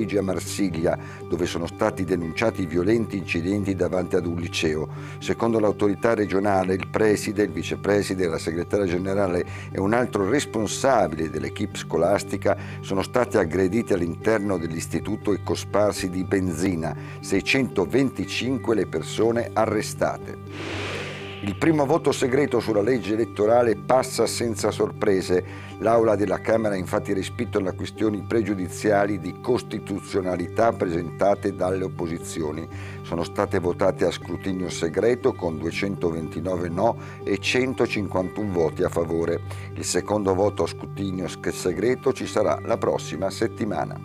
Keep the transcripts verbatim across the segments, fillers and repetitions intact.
Parigi e a Marsiglia, dove sono stati denunciati violenti incidenti davanti ad un liceo. Secondo l'autorità regionale, il preside, il vicepreside, la segretaria generale e un altro responsabile dell'equipe scolastica sono stati aggrediti all'interno dell'istituto e cosparsi di benzina. seicentoventicinque le persone arrestate. Il primo voto segreto sulla legge elettorale passa senza sorprese. L'Aula della Camera ha infatti respinto le questioni pregiudiziali di costituzionalità presentate dalle opposizioni. Sono state votate a scrutinio segreto con duecentoventinove no e centocinquantuno voti a favore. Il secondo voto a scrutinio segreto ci sarà la prossima settimana.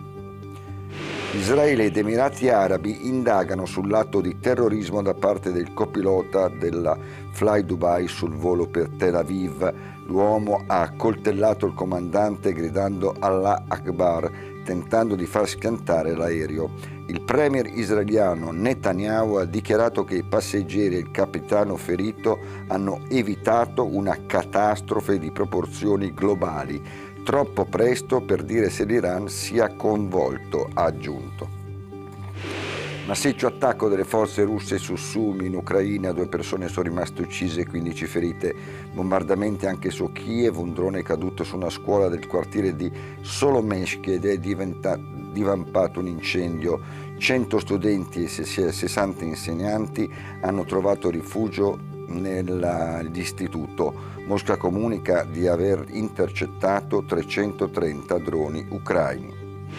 Israele ed Emirati Arabi indagano sull'atto di terrorismo da parte del copilota della Fly Dubai sul volo per Tel Aviv. L'uomo ha accoltellato il comandante gridando Allah Akbar, tentando di far schiantare l'aereo. Il premier israeliano Netanyahu ha dichiarato che i passeggeri e il capitano ferito hanno evitato una catastrofe di proporzioni globali. Troppo presto per dire se l'Iran sia coinvolto, ha aggiunto. Massiccio attacco delle forze russe su Sumi in Ucraina, due persone sono rimaste uccise e quindici ferite. Bombardamenti anche su Kiev, un drone è caduto su una scuola del quartiere di Solomeshk ed è diventato, divampato un incendio. cento studenti e sessanta insegnanti hanno trovato rifugio nell'istituto. Mosca comunica di aver intercettato trecentotrenta droni ucraini.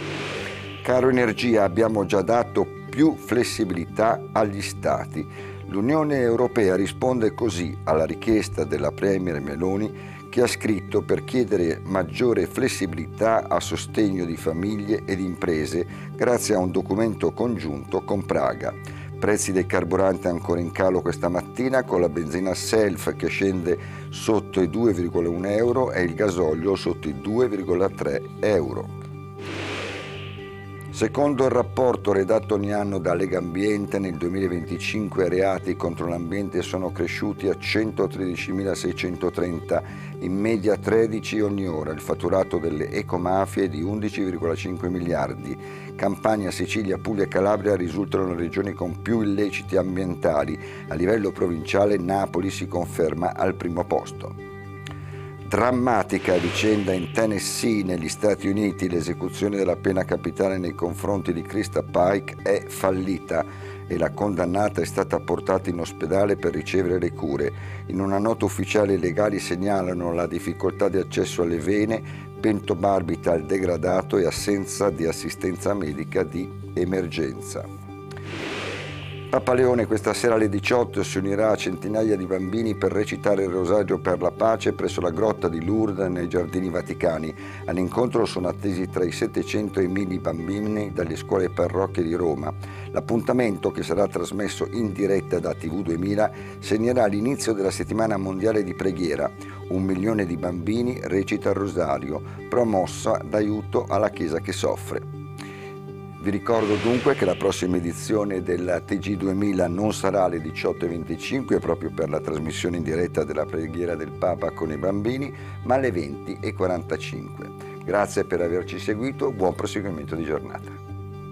Caro energia, abbiamo già dato più flessibilità agli Stati. L'Unione Europea risponde così alla richiesta della Premier Meloni, che ha scritto per chiedere maggiore flessibilità a sostegno di famiglie ed imprese grazie a un documento congiunto con Praga. Prezzi dei carburanti ancora in calo questa mattina, con la benzina Self che scende sotto i due virgola uno euro e il gasolio sotto i due virgola tre euro. Secondo il rapporto redatto ogni anno da Legambiente, nel duemilaventicinque i reati contro l'ambiente sono cresciuti a centotredicimilaseicentotrenta, in media tredici ogni ora. Il fatturato delle ecomafie è di undici virgola cinque miliardi. Campania, Sicilia, Puglia e Calabria risultano le regioni con più illeciti ambientali. A livello provinciale Napoli si conferma al primo posto. Drammatica vicenda in Tennessee, negli Stati Uniti. L'esecuzione della pena capitale nei confronti di Krista Pike è fallita e la condannata è stata portata in ospedale per ricevere le cure. In una nota ufficiale i legali segnalano la difficoltà di accesso alle vene, pentobarbital degradato e assenza di assistenza medica di emergenza. Papa Leone questa sera alle diciotto si unirà a centinaia di bambini per recitare il Rosario per la pace presso la grotta di Lourdes nei Giardini Vaticani. All'incontro sono attesi tra i settecento e i mille bambini dalle scuole e parrocchie di Roma. L'appuntamento, che sarà trasmesso in diretta da T V duemila, segnerà l'inizio della settimana mondiale di preghiera. Un milione di bambini recita il Rosario, promossa d'aiuto alla Chiesa che soffre. Vi ricordo dunque che la prossima edizione della T G duemila non sarà alle diciotto e venticinque proprio per la trasmissione in diretta della preghiera del Papa con i bambini, ma alle venti e quarantacinque. Grazie per averci seguito, buon proseguimento di giornata.